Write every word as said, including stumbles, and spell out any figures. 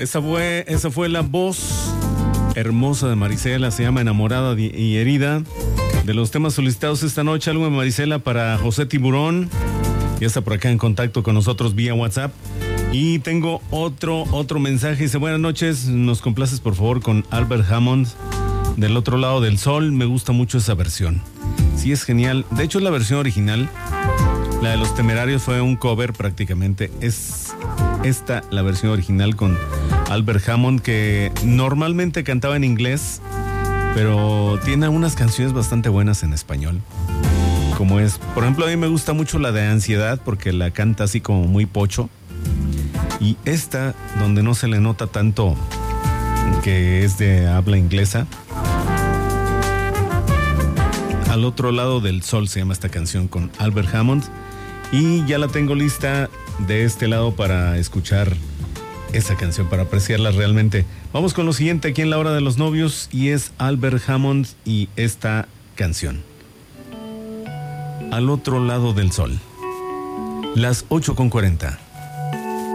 Esa fue, esa fue la voz hermosa de Marisela, se llama Enamorada y Herida. De los temas solicitados esta noche, algo de Marisela para José Tiburón. Ya está por acá en contacto con nosotros vía WhatsApp. Y tengo otro, otro mensaje. Dice, buenas noches, nos complaces por favor con Albert Hammond, Del otro lado del sol. Me gusta mucho esa versión. Sí, es genial. De hecho, es la versión original. La de Los Temerarios fue un cover prácticamente. Es esta la versión original con Albert Hammond, que normalmente cantaba en inglés, pero tiene unas canciones bastante buenas en español. Como es, por ejemplo, a mí me gusta mucho la de Ansiedad, porque la canta así como muy pocho. Y esta, donde no se le nota tanto que es de habla inglesa. Al otro lado del sol se llama esta canción con Albert Hammond. Y ya la tengo lista de este lado para escuchar esa canción, para apreciarla realmente. Vamos con lo siguiente aquí en La Hora de los Novios, y es Albert Hammond y esta canción. Al otro lado del sol. Las ocho con cuarenta.